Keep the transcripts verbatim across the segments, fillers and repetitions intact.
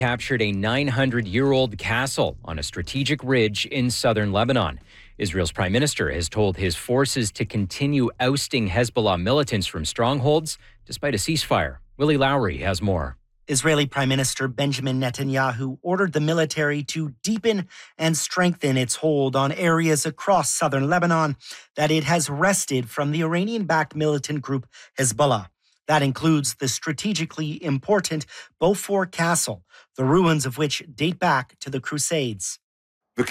captured a nine hundred year old castle on a strategic ridge in southern Lebanon. Israel's prime minister has told his forces to continue ousting Hezbollah militants from strongholds despite a ceasefire. Willie Lowry has more. Israeli Prime Minister Benjamin Netanyahu ordered the military to deepen and strengthen its hold on areas across southern Lebanon that it has wrested from the Iranian-backed militant group Hezbollah. That includes the strategically important Beaufort Castle, the ruins of which date back to the Crusades. The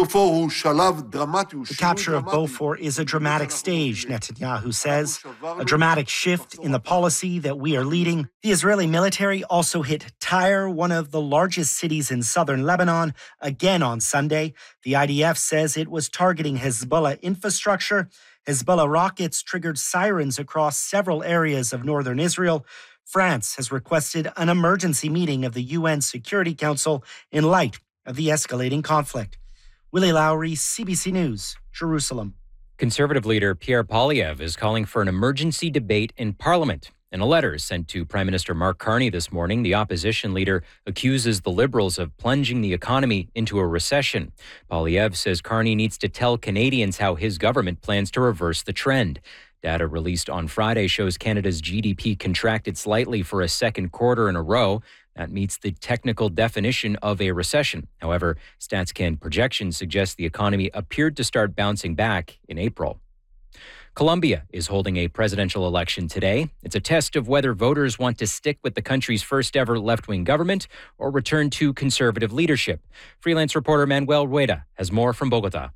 capture of Beaufort is a dramatic stage, Netanyahu says, a dramatic shift in the policy that we are leading. The Israeli military also hit Tyre, one of the largest cities in southern Lebanon, again on Sunday. The I D F says it was targeting Hezbollah infrastructure. Hezbollah rockets triggered sirens across several areas of northern Israel. France has requested an emergency meeting of the U N Security Council in light of the escalating conflict. Willie Lowry, C B C News, Jerusalem. Conservative leader Pierre Poilievre is calling for an emergency debate in Parliament. In a letter sent to Prime Minister Mark Carney this morning, the opposition leader accuses the Liberals of plunging the economy into a recession. Poilievre says Carney needs to tell Canadians how his government plans to reverse the trend. Data released on Friday shows Canada's G D P contracted slightly for a second quarter in a row. That meets the technical definition of a recession. However, StatsCan projections suggest the economy appeared to start bouncing back in April. Colombia is holding a presidential election today. It's a test of whether voters want to stick with the country's first ever left-wing government or return to conservative leadership. Freelance reporter Manuel Rueda has more from Bogota.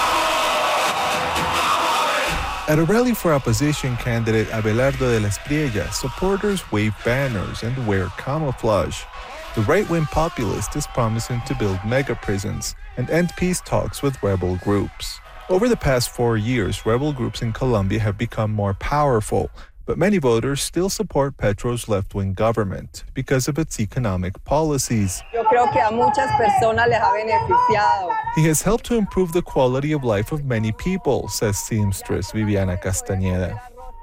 At a rally for opposition candidate Abelardo de la Espriella, supporters wave banners and wear camouflage. The right-wing populist is promising to build mega prisons and end peace talks with rebel groups. Over the past four years, rebel groups in Colombia have become more powerful, but many voters still support Petro's left-wing government because of its economic policies. Yo creo que a muchas personas les ha beneficiado. He has helped to improve the quality of life of many people, says seamstress Viviana Castañeda.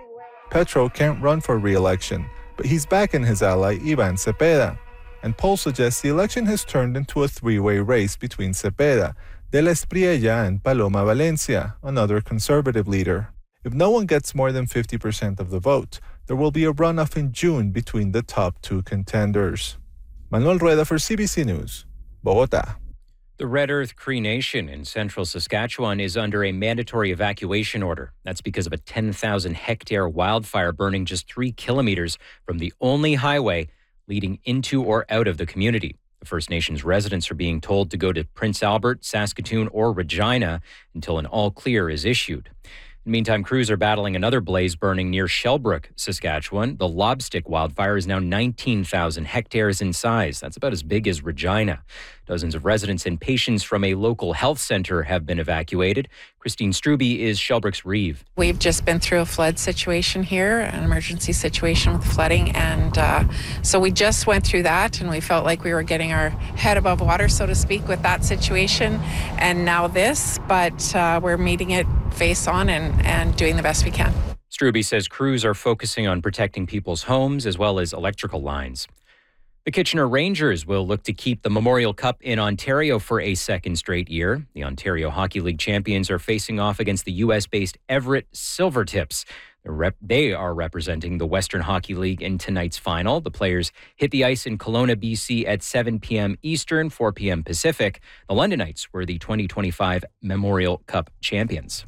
Petro can't run for re-election, but he's backing his ally Ivan Cepeda. And polls suggest the election has turned into a three-way race between Cepeda, De la Espriella, and Paloma Valencia, another conservative leader. If no one gets more than fifty percent of the vote, there will be a runoff in June between the top two contenders. Manuel Rueda for C B C News, Bogota. The Red Earth Cree Nation in central Saskatchewan is under a mandatory evacuation order. That's because of a ten thousand hectare wildfire burning just three kilometers from the only highway leading into or out of the community. The First Nations residents are being told to go to Prince Albert, Saskatoon, or Regina until an all-clear is issued. In the meantime, crews are battling another blaze burning near Shellbrook, Saskatchewan. The Lobstick wildfire is now nineteen thousand hectares in size. That's about as big as Regina. Dozens of residents and patients from a local health center have been evacuated. Christine Struby is Shellbrook's Reeve. We've just been through a flood situation here, an emergency situation with flooding. And uh, so we just went through that and we felt like we were getting our head above water, so to speak, with that situation. And now this, but uh, we're meeting it face on and, and doing the best we can. Struby says crews are focusing on protecting people's homes as well as electrical lines. The Kitchener Rangers will look to keep the Memorial Cup in Ontario for a second straight year. The Ontario Hockey League champions are facing off against the U S-based Everett Silvertips. Rep- they are representing the Western Hockey League in tonight's final. The players hit the ice in Kelowna, B C at seven p.m. Eastern, four p.m. Pacific. The Londonites were the twenty twenty-five Memorial Cup champions.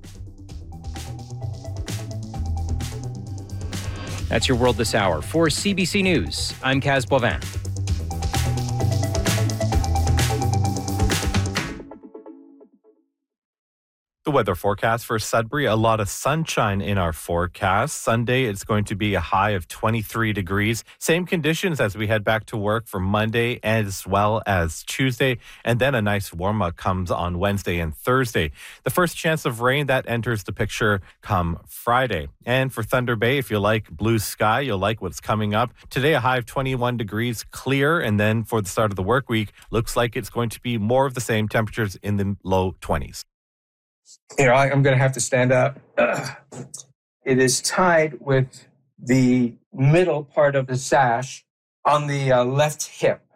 That's your world this hour. For C B C News, I'm Kaz Boivin. The weather forecast for Sudbury, a lot of sunshine in our forecast. Sunday, it's going to be a high of twenty-three degrees. Same conditions as we head back to work for Monday as well as Tuesday. And then a nice warm-up comes on Wednesday and Thursday. The first chance of rain, that enters the picture come Friday. And for Thunder Bay, if you like blue sky, you'll like what's coming up. Today, a high of twenty-one degrees, clear. And then for the start of the work week, looks like it's going to be more of the same temperatures in the low twenties. You know, I, I'm going to have to stand up. Ugh. It is tied with the middle part of the sash on the uh, left hip.